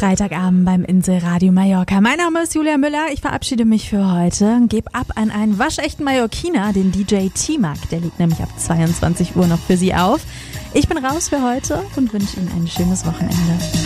Freitagabend beim Inselradio Mallorca. Mein Name ist Julia Müller. Ich verabschiede mich für heute. Gebe ab an einen waschechten Mallorquiner, den DJ T-Mac. Der liegt nämlich ab 22 Uhr noch für Sie auf. Ich bin raus für heute und wünsche Ihnen ein schönes Wochenende.